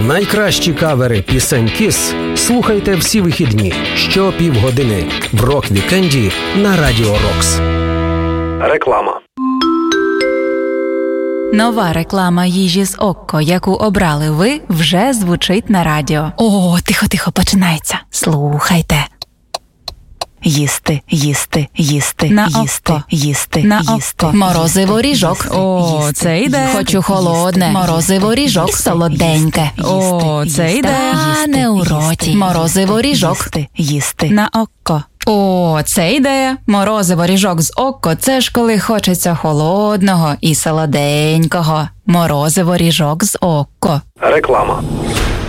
Найкращі кавери пісень Kiss слухайте всі вихідні щопівгодини в рок-вікенді на Радіо Рокс. Реклама. Нова реклама їжі з Окко, яку обрали ви, вже звучить на радіо. О, тихо, починається. Слухайте. Їсти, їсти, їсти, на їсти, Окко. їсти, На їсти. Окко. Морозиво ріжок. О, це йде. Хочу холодне. Морозиво ріжок. Солоденьке. О, це йде. А не у роті. Морозиво ріжок. Їсти. На Окко. О, це ідея. Морозиво ріжок з Окко – це ж коли хочеться холодного і солоденького. Морозиво ріжок з Окко. Реклама.